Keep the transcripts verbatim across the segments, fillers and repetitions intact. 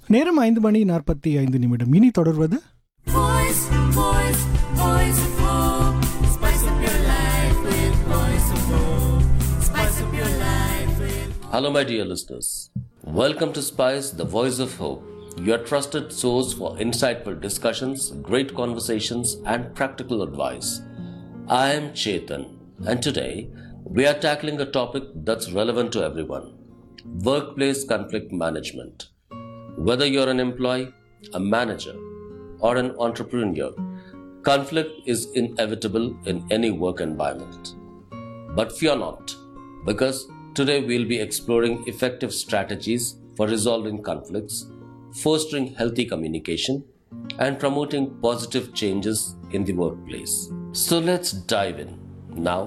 நேரம் ஐந்து மணி நாற்பத்தி ஐந்து நிமிடம். இனி தொடர்வது Voice, voice, voice of hope. Spice up your life with voice of hope. Spice up your life with. Hello, my dear listeners. Welcome to Spice, the Voice of Hope, your trusted source for insightful discussions, great conversations, and practical advice. I am Chetan, and today we are tackling a topic that's relevant to everyone: workplace conflict management. Whether you're an employee, a manager, or an entrepreneur, conflict is inevitable in any work environment. But fear not, because today we'll be exploring effective strategies for resolving conflicts, fostering healthy communication, and promoting positive changes in the workplace. So let's dive in. Now,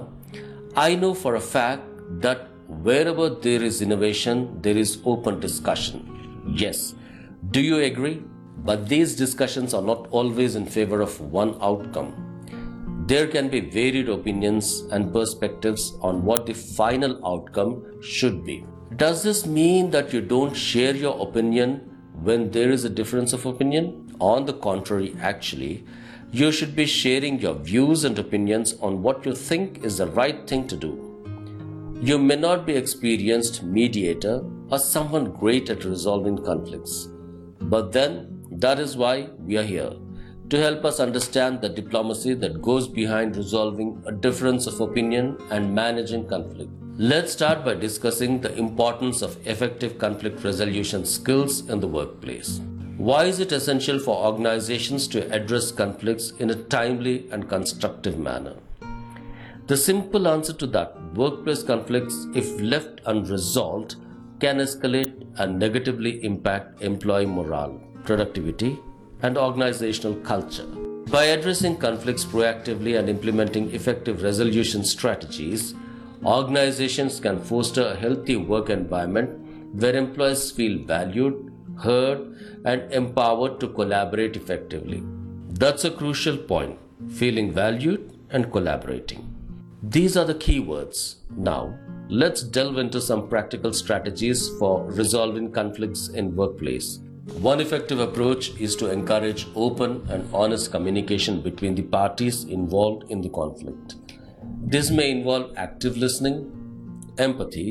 I know for a fact that wherever there is innovation, there is open discussion. Yes, do you agree? But these discussions are not always in favor of one outcome. There can be varied opinions and perspectives on what the final outcome should be. Does this mean that you don't share your opinion when there is a difference of opinion? On the contrary, actually, you should be sharing your views and opinions on what you think is the right thing to do. You may not be experienced mediator or someone great at resolving conflicts, but then that is why we are here, to help us understand the diplomacy that goes behind resolving a difference of opinion and managing conflict. Let's start by discussing the importance of effective conflict resolution skills in the workplace. Why is it essential for organizations to address conflicts in a timely and constructive manner? The simple answer to that: workplace conflicts, if left unresolved, can escalate and negatively impact employee morale, productivity, and organizational culture. By addressing conflicts proactively and implementing effective resolution strategies, organizations can foster a healthy work environment where employees feel valued, heard, and empowered to collaborate effectively. That's a crucial point: feeling valued and collaborating. These are the key words. Now, let's delve into some practical strategies for resolving conflicts in workplace. One effective approach is to encourage open and honest communication between the parties involved in the conflict. This may involve active listening, empathy,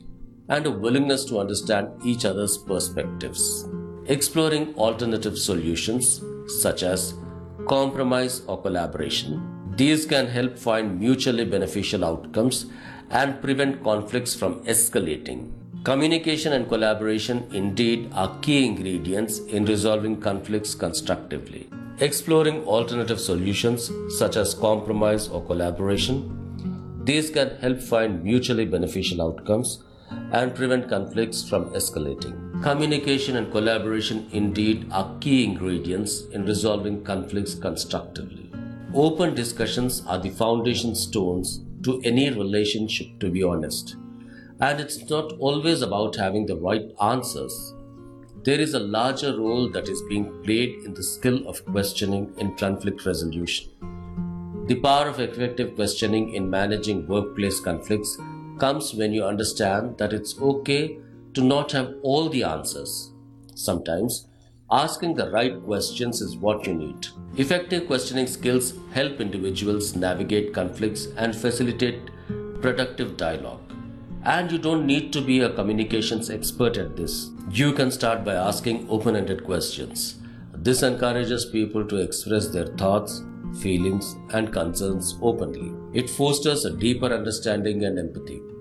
and a willingness to understand each other's perspectives. Exploring alternative solutions such as compromise or collaboration. These can help find mutually beneficial outcomes and prevent conflicts from escalating. Communication and collaboration indeed are key ingredients in resolving conflicts constructively. Exploring alternative solutions such as compromise or collaboration. These can help find mutually beneficial outcomes and prevent conflicts from escalating. Communication and collaboration indeed are key ingredients in resolving conflicts constructively. Open discussions are the foundation stones to any relationship, to be honest. And it's not always about having the right answers. There is a larger role that is being played in the skill of questioning in conflict resolution. The power of effective questioning in managing workplace conflicts comes when you understand that it's okay to not have all the answers. Sometimes, asking the right questions is what you need. Effective questioning skills help individuals navigate conflicts and facilitate productive dialogue. And you don't need to be a communications expert at this. You can start by asking open-ended questions. This encourages people to express their thoughts, feelings, and concerns openly. It fosters a deeper understanding and empathy.